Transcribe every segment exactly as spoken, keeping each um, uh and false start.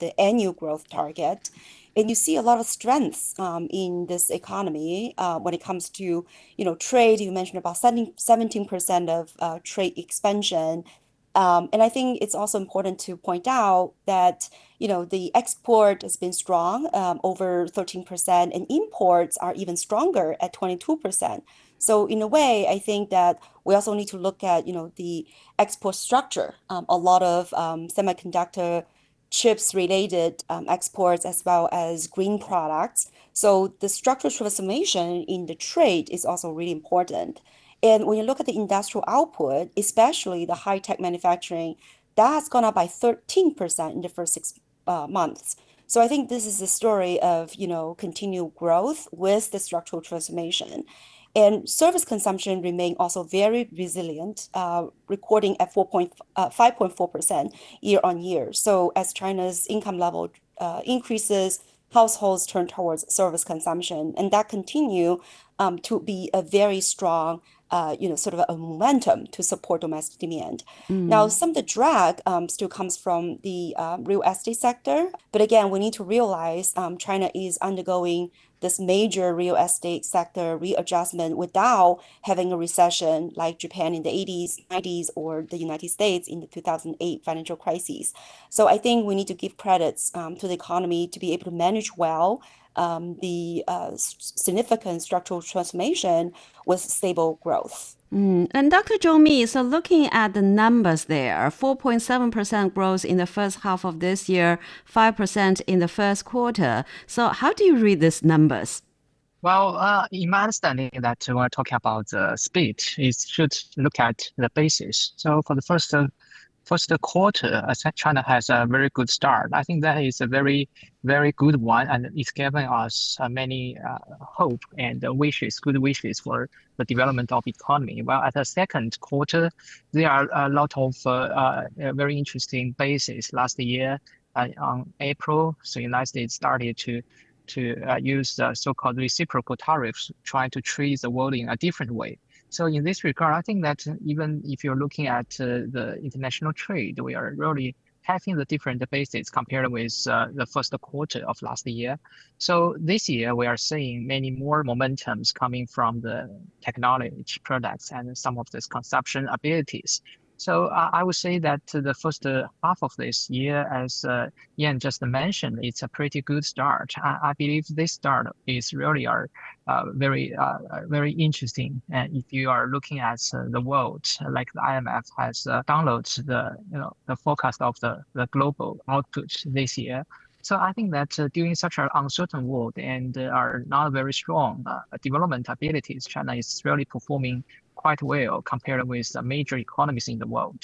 the annual growth target. And you see a lot of strengths um, in this economy uh, when it comes to, you know, trade. You mentioned about seventeen percent of uh, trade expansion. Um, and I think it's also important to point out that, you know, the export has been strong, um, over thirteen percent, and imports are even stronger at twenty-two percent. So in a way, I think that we also need to look at, you know, the export structure. Um, a lot of um, semiconductor chips related um, exports as well as green products. So the structural transformation in the trade is also really important. And when you look at the industrial output, especially the high-tech manufacturing, that has gone up by thirteen percent in the first six uh, months. So I think this is a story of, you know, continued growth with the structural transformation. And service consumption remain also very resilient, uh, recording at four point, uh, five point four percent year on year. So as China's income level uh, increases, households turn towards service consumption, and that continue um, to be a very strong, uh, you know, sort of a momentum to support domestic demand. Now, Mm. some of the drag um, still comes from the uh, real estate sector, but again, we need to realize um, China is undergoing this major real estate sector readjustment without having a recession like Japan in the eighties, nineties, or the United States in the two thousand eight financial crisis. So I think we need to give credits um, to the economy to be able to manage well um, the uh, significant structural transformation with stable growth. Mm. And Doctor Zhou Mi, so looking at the numbers there, four point seven percent growth in the first half of this year, five percent in the first quarter. So how do you read these numbers? Well, uh, in my understanding that when we're talking about the speed, it should look at the basis. So for the first uh, first quarter, I said China has a very good start. I think that is a very, very good one, and it's given us uh, many uh, hope and uh, wishes, good wishes for the development of economy. While at the second quarter, there are a lot of uh, uh, very interesting bases. Last year, uh, on April, so United States started to to uh, use the so-called reciprocal tariffs, trying to treat the world in a different way. So in this regard, I think that even if you're looking at uh, the international trade, we are really having the different bases compared with uh, the first quarter of last year. So this year, we are seeing many more momentums coming from the technology products and some of this consumption abilities. So uh, I would say that the first uh, half of this year, as uh, Yan just mentioned, it's a pretty good start. I, I believe this start is really our uh, very uh, uh, very interesting. And if you are looking at uh, the world, like the I M F has uh, downloaded the you know the forecast of the, the global output this year. So I think that uh, during such an uncertain world and uh, are not very strong uh, development abilities, China is really performing quite well compared with the major economies in the world.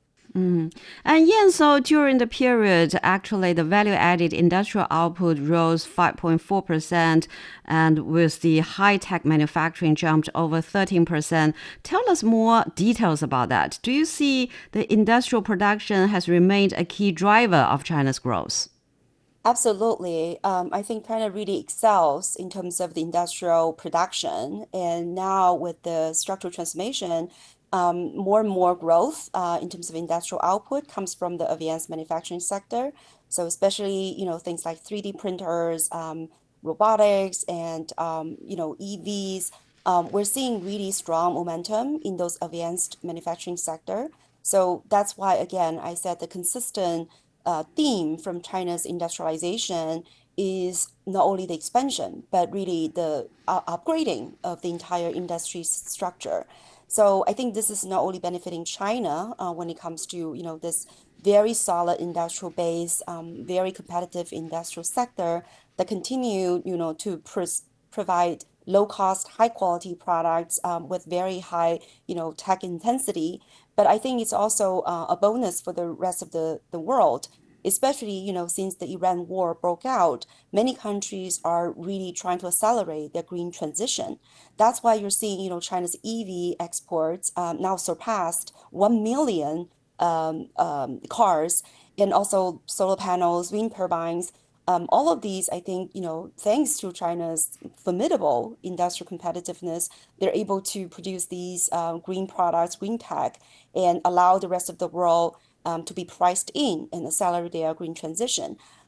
Mm. And yeah, so during the period, actually, the value-added industrial output rose five point four percent, and with the high-tech manufacturing jumped over thirteen percent. Tell us more details about that. Do you see the industrial production has remained a key driver of China's growth? Absolutely. Um, I think China really excels in terms of the industrial production. And now with the structural transformation, um, more and more growth uh, in terms of industrial output comes from the advanced manufacturing sector. So especially, you know, things like three D printers, um, robotics, and, um, you know, E Vs. Um, we're seeing really strong momentum in those advanced manufacturing sector. So that's why, again, I said the consistent uh, theme from China's industrialization is not only the expansion, but really the uh, upgrading of the entire industry s- structure. So I think this is not only benefiting China uh, when it comes to, you know, this very solid industrial base, um, very competitive industrial sector that continue, you know, to pres provide low cost, high quality products um, with very high, you know, tech intensity. But I think it's also uh, a bonus for the rest of the, the world, especially, you know, since the Iran war broke out, many countries are really trying to accelerate their green transition. That's why you're seeing, you know, China's E V exports um, now surpassed one million um, um, cars, and also solar panels, wind turbines. Um, all of these, I think, you know, thanks to China's formidable industrial competitiveness, they're able to produce these uh, green products, green tech, and allow the rest of the world um, to be priced in and accelerate their green transition.